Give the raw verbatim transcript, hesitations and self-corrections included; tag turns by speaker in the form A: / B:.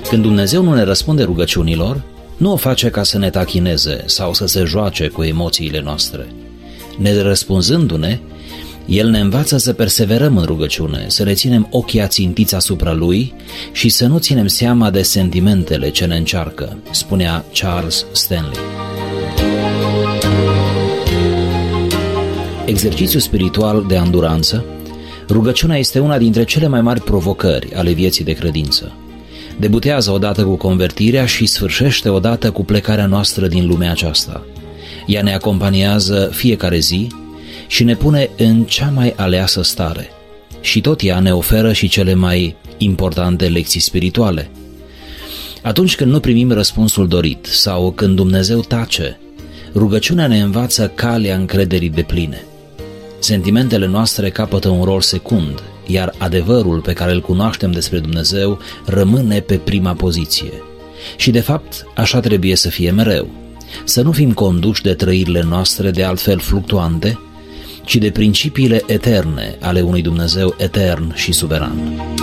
A: Când Dumnezeu nu ne răspunde rugăciunilor, nu o face ca să ne tachineze sau să se joace cu emoțiile noastre. Nerăspunzându-ne, El ne învață să perseverăm în rugăciune, să ne ținem ochii ațintiți asupra Lui și să nu ținem seama de sentimentele ce ne încearcă, spunea Charles Stanley. Exercițiul spiritual de anduranță, rugăciunea este una dintre cele mai mari provocări ale vieții de credință. Debutează odată cu convertirea și sfârșește odată cu plecarea noastră din lumea aceasta. Ea ne acompaniază fiecare zi și ne pune în cea mai aleasă stare. Și tot ea ne oferă și cele mai importante lecții spirituale. Atunci când nu primim răspunsul dorit sau când Dumnezeu tace, rugăciunea ne învață calea încrederii depline. Sentimentele noastre capătă un rol secund, iar adevărul pe care îl cunoaștem despre Dumnezeu rămâne pe prima poziție. Și de fapt, așa trebuie să fie mereu. Să nu fim conduși de trăirile noastre de altfel fluctuante, ci de principiile eterne ale unui Dumnezeu etern și suveran.